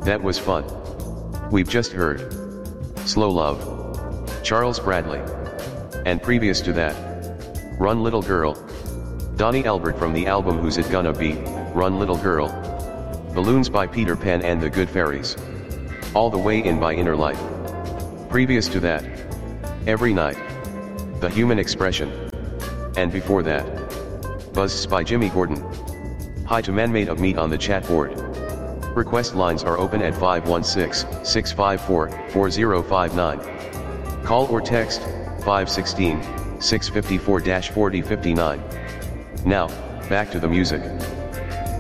That was fun. We've just heard Slow Love, Charles Bradley. And previous to that, Run Little Girl, Donnie Elbert from the album Who's It Gonna Be, Run Little Girl, Balloons by Peter Pan and the Good Fairies, All the Way In by Inner Light. Previous to that, Every Night, The Human Expression. And before that, Buzzes by Jimmy Gordon. Hi to Man Made of Meat on the chat board. Request lines are open at 516-654-4059. Call or text 516-654-4059. Now, back to the music.